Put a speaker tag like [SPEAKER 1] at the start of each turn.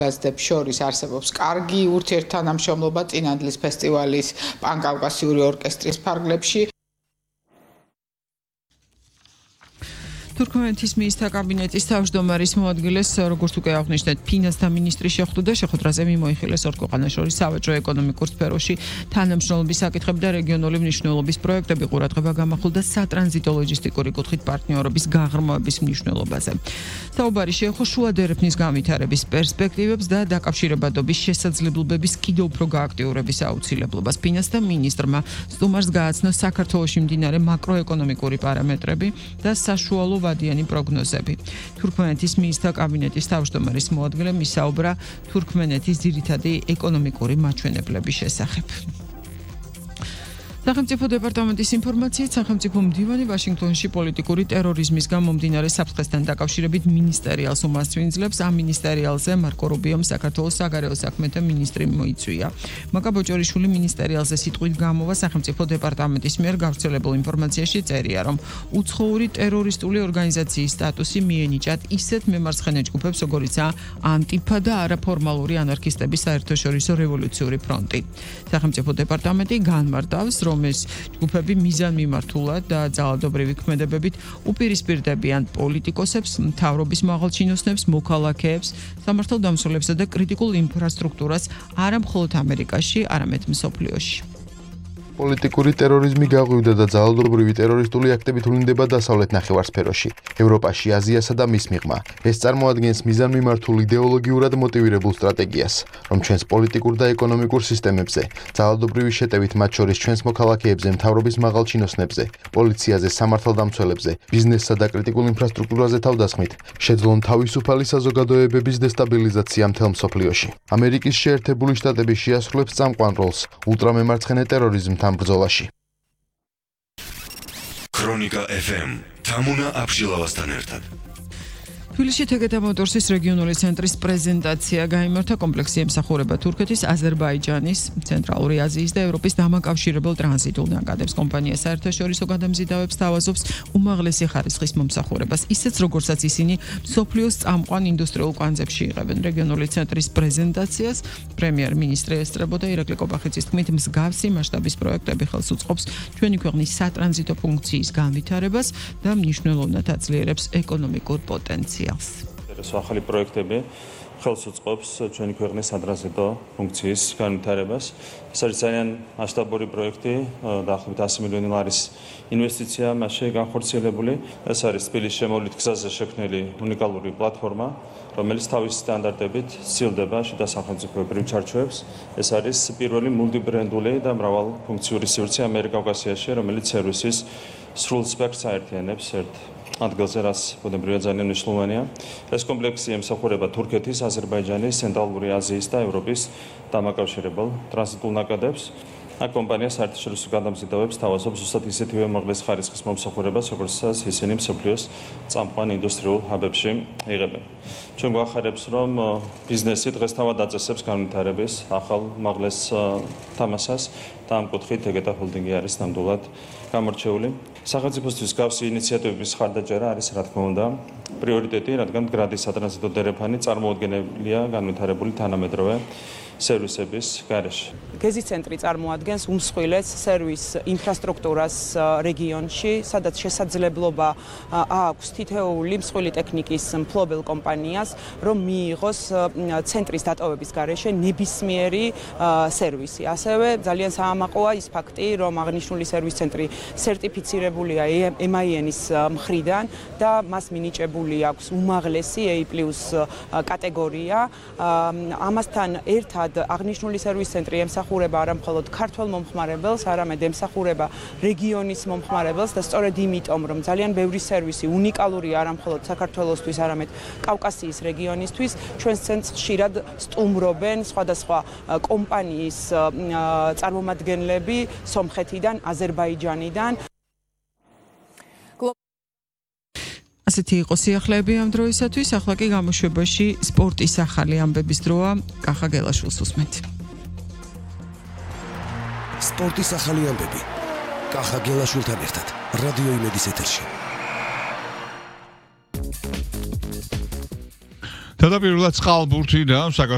[SPEAKER 1] გაზდებს შორის არსებობს კარგი ურთიერთთანამშრომლობა წინანდლის ფესტივალის პანკავკასიური ორკესტრის ფარგლებში.
[SPEAKER 2] თურქმენეთის მინისტრთა კაბინეტის თავმჯდომარის მოადგილეს, როგორც უკვე აღნიშნეთ, ფინანსთა მინისტრი შეხვდა შეხვედრაზე მიმოიხილეს ორ ქვეყანას შორის სავაჭრო ეკონომიკურ სფეროში თანამშრომლობის საკითხები და რეგიონული მნიშვნელობის პროექტები. ყურადღება გამახვილდა სატრანზიტო ლოჯისტიკური კუთხით პარტნიორობის გაღრმავების მნიშვნელობაზე. საუბარი შეეხო შუა დერეფნის განვითარების პერსპექტივებს და დაკავშირებადობის შესაძლებლობების კიდევ უფრო გააქტიურების აუცილებლობას. ფინანსთა მინისტრმა სტუმარს გააცნო საქართველოში მდინარე მაკროეკონომიკური პარამეტრები და საშუალო ვადიანი პროგნოზები. თურქმენეთის მინისტრთა კაბინეტის თავმჯდომარის მოადგილემ ისაუბრა თურქმენეთის ძირითადი ეკონომიკური მაჩვენებლების შესახებ. სახელმწიფო დეპარტამენტის ინფორმაციით, სახელმწიფო მდივანი ვაშინგტონში პოლიტიკური ტერორიზმის გამომდინარე საფრთხესთან დაკავშირებით მინისტერიალს უმასწინძლებს. ამ მინისტერიალზე მარკო რუბიომ საქართველოს საგარეო საქმეთა მინისტრი მოიწვია. მაკა ბოჭორიშვილი მინისტერიალზე სიტყვით გამოვა სახელმწიფო დეპარტამენტის მიერ გავრცელებულ ინფორმაციაში წერია, რომ უცხოური ტერორისტული ორგანიზაციის სტატუსი მიენიჭათ ისეთ მემარცხენე ჯგუფებს, როგორიცაა ანტიფა და არაფორმალური ანარქისტების საერთაშორისო რევოლუციური ფრონტი. სახელმწიფო დეპარტამენტი განმარტავს, რომ ეს ჯგუფები მიზანმიმართულად და ძალადობრივი ქმედებებით უპირისპირდებიან პოლიტიკოსებს, მთავრობის მაღალჩინოსნებს, მოქალაქეებს, სამართალდამცველებსა და კრიტიკულ ინფრასტრუქტურას არა მხოლოდ ამერიკაში, არამედ მსოფლიოში.
[SPEAKER 3] პოლიტიკური ტერორიზმი გაღვივდა და ძალადობრივი ტერორისტული აქტებით ვლინდება დასავლეთ ნახევარსფეროში, ევროპაში, აზიასა და მის მიღმა. ეს წარმოადგენს მიზანმიმართულ იდეოლოგიურად მოტივირებულ სტრატეგიას, რომ ჩვენს პოლიტიკურ და ეკონომიკურ სისტემებზე, ძალადობრივი შეტევით მათ შორის ჩვენს მოქალაქეებზე, მთავრობის მაღალჩინოსნებზე, პოლიციაზე, სამართალდამცველებზე, ბიზნესსა და კრიტიკულ ინფრასტრუქტურაზე თავდასხმით, შეძლონ თავისუფალი საზოგადოებების დესტაბილიზაცია მთელ მსოფლიოში. ამერიკის შეერთებული შტატები შეასრულებს წამყვან როლს ულტრამემარცხენე ტერორიზმთან ბრძოლაში.
[SPEAKER 4] ქრონიკა FM თამუნა აბშილავასთან ერთად.
[SPEAKER 2] თბილისში თეგეთა მოტორსის რეგიონული ცენტრის პრეზენტაცია გაიმართა. კომპლექსი ემსახურება თურქეთის, აზერბაიჯანის, ცენტრალური აზიის და ევროპის დამაკავშირებელ ტრანზიტულ ნაკადებს. კომპანია საერთაშორისო გადამზიდავებს თავაზობს უმაღლესი ხარისხის მომსახურებას, ისეც როგორცაც ისინი მსოფლიოს წამყვან ინდუსტრიულ კვანძებში იღებენ. რეგიონული ცენტრის პრეზენტაციას პრემიერ-მინისტრი ესწრებოდა. ირაკლი კობახიძის თქმით, მსგავსი მასშტაბის პროექტები ხელს უწყობს ჩვენი ქვეყნის სატრანზიტო ფუნქციის განვითარებას და მნიშვნელოვნად აძლიერებს ეკონომიკურ პოტენციალს.
[SPEAKER 5] ახალი პროექტები ხელს უწყობს ჩვენი ქვეყნის სატრანზიტო ფუნქციის განვითარებას. ეს არის ძალიან მასშტაბური პროექტი, დაახლოებით 100 მილიონი ლარის ინვესტიცია მასში განხორციელებული. ეს არის თბილისის შემოვლით გზაზე შექმნილი უნიკალური პლატფორმა, რომელიც თავის სტანდარტებით სცილდება შიდა სახელმწიფოებრივ ჩარჩოებს. ეს არის პირველი მულტიბრენდული და მრავალფუნქციური სივრცე ამიერკავკასიაში, რომელიც სერვისის სრულ სპექტრს აერთიანებს ერთ ადგილზე, რაც ბუნებრივად ძალიან მნიშვნელოვანია. ეს კომპლექსი ემსახურება თურქეთის, აზერბაიჯანის, ცენტრალური აზიის და ევროპის დამაკავშირებელ ტრანზიტულ ნაკადებს. აქ კომპანია საერთაშორისო გადამზიდავებს თავაზობს ზუსტად ისეთივე უმაღლესი ხარისხის მომსახურებას, როგორცაც ისინი მსოფლიოს წამყვან ინდუსტრიულ ჰაბებში იღებენ. ჩვენ გვახარებს, რომ ბიზნესი დღეს თავად აწესებს განვითარების ახალ უმაღლეს თამაშას და ამ კუთხით თეგეთა ჰოლდინგი არის ნამდვილად გამორჩეული. სახელმწიფოსთვის გავსი ინიციატივების ხარდაჭერა არის, რა თქმა უნდა, პრიორიტეტი, რადგან გრადის სატრანზიტო დერეფანი წარმოუდგენელია განვითარებული თანამედროვე სერვისების გარეშე.
[SPEAKER 6] გეზის ცენტრი წარმოადგენს უმსხვილეს სერვის ინფრასტრუქტურას რეგიონში, სადაც შესაძლებლობა აქვს თითოეული მსხვილი ტექნიკის მფლობელ კომპანიას, რომ მიიღოს ცენტრის დატოვების გარეშე ნებისმიერი სერვისი. ასევე ძალიან საამაყოა ის ფაქტი, რომ აღნიშნული სერვის ცენტრი სერტიფიცირებულია MIN-ის მხრიდან და მას მინიჭებული აქვს უმაღლესი A+ კატეგორია. ამასთან ერთად აღნიშნული სერვის ცენტრი ემსახურება არა მხოლოდ ქართველ მომხმარებელს, არამედ ემსახურება რეგიონის მომხმარებელს და სწორედ იმიტომ, რომ ძალიან ბევრი სერვისი უნიკალურია არა მხოლოდ საქართველოსთვის, არამედ კავკასიის რეგიონისთვის, ჩვენს ცენტრს ხშირად სტუმრობენ სხვადასხვა კომპანიის წარმომადგენლები სომხეთიდან, აზერბაიჯანიდან.
[SPEAKER 2] ასეთი იყო სიახლეები ამ დროისათვის. ახლა კი გამოშვებაში სპორტის ახალი ამბების დროა. კახა გელაშვილს უსმენთ.
[SPEAKER 7] სპორტის ახალი ამბები. კახა გელაშვილთან ერთად რადიო იმედის ეთერში.
[SPEAKER 8] თავდაპირველად წყალბურთიდან